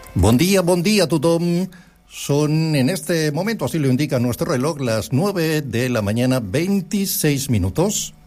Bon dia a tothom. Son en este momento, así lo indica nuestro reloj, las 9 de la mañana, 26 minutos.